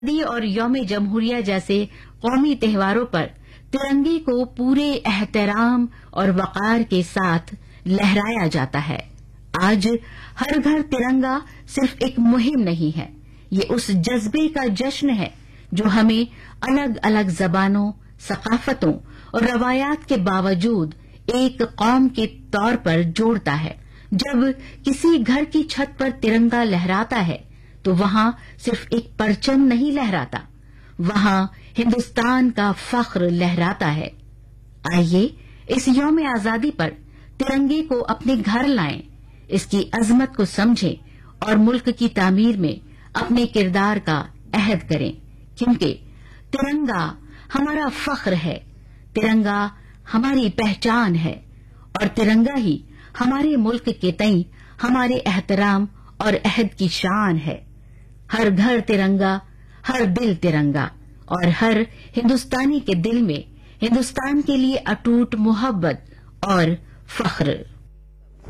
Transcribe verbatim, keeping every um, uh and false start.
دی اور یوم جمہوریہ جیسے قومی تہواروں پر ترنگے کو پورے احترام اور وقار کے ساتھ لہرایا جاتا ہے۔ آج ہر گھر ترنگا صرف ایک مہم نہیں ہے، یہ اس جذبے کا جشن ہے جو ہمیں الگ الگ زبانوں، ثقافتوں اور روایات کے باوجود ایک قوم کے طور پر جوڑتا ہے۔ جب کسی گھر کی چھت پر ترنگا لہراتا ہے تو وہاں صرف ایک پرچم نہیں لہراتا، وہاں ہندوستان کا فخر لہراتا ہے۔ آئیے اس یوم آزادی پر ترنگے کو اپنے گھر لائیں، اس کی عظمت کو سمجھیں اور ملک کی تعمیر میں اپنے کردار کا عہد کریں، کیونکہ ترنگا ہمارا فخر ہے، ترنگا ہماری پہچان ہے اور ترنگا ہی ہمارے ملک کے تئیں ہمارے احترام اور عہد کی شان ہے۔ ہر گھر ترنگا، ہر دل ترنگا اور ہر ہندوستانی کے دل میں ہندوستان کے لیے اٹوٹ محبت اور فخر۔